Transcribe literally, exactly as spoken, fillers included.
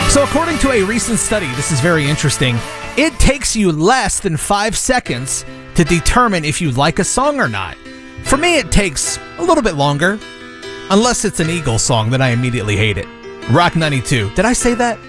So according to a recent study, this is very interesting, it takes you less than five seconds to determine if you like a song or not. For me, it takes a little bit longer. Unless it's an Eagles song, then I immediately hate it. Rock ninety-two. Did I say that?